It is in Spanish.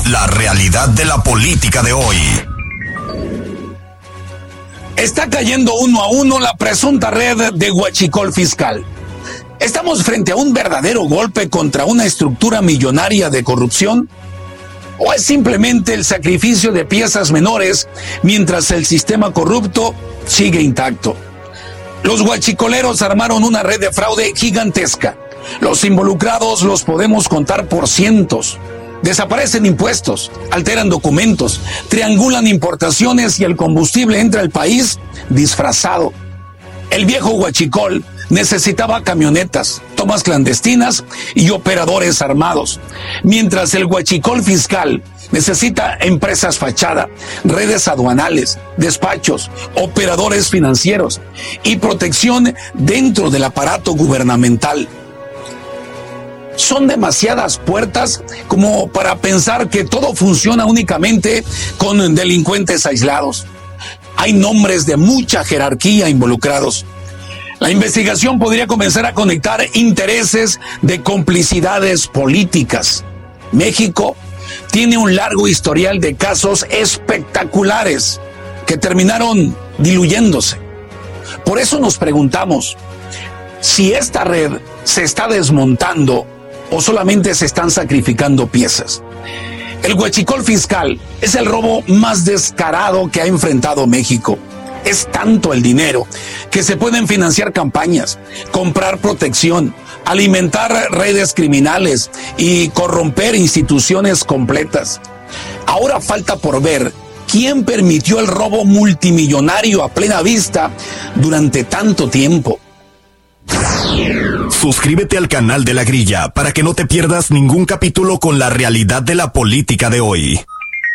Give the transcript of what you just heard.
La realidad de la política de hoy. Está cayendo uno a uno la presunta red de huachicol fiscal. ¿Estamos frente a un verdadero golpe contra una estructura millonaria de corrupción? ¿O es simplemente el sacrificio de piezas menores mientras el sistema corrupto sigue intacto? Los huachicoleros armaron una red de fraude gigantesca. Los involucrados los podemos contar por cientos. Desaparecen impuestos, alteran documentos, triangulan importaciones y el combustible entra al país disfrazado. El viejo huachicol necesitaba camionetas, tomas clandestinas y operadores armados, mientras el huachicol fiscal necesita empresas fachada, redes aduanales, despachos, operadores financieros y protección dentro del aparato gubernamental. Son demasiadas puertas como para pensar que todo funciona únicamente con delincuentes aislados. Hay nombres de mucha jerarquía involucrados. La investigación podría comenzar a conectar intereses de complicidades políticas. México tiene un largo historial de casos espectaculares que terminaron diluyéndose. Por eso nos preguntamos si esta red se está desmontando o solamente se están sacrificando piezas. El huachicol fiscal es el robo más descarado que ha enfrentado México. Es tanto el dinero que se pueden financiar campañas, comprar protección, alimentar redes criminales y corromper instituciones completas. Ahora falta por ver quién permitió el robo multimillonario a plena vista durante tanto tiempo. Suscríbete al canal de La Grilla para que no te pierdas ningún capítulo con la realidad de la política de hoy.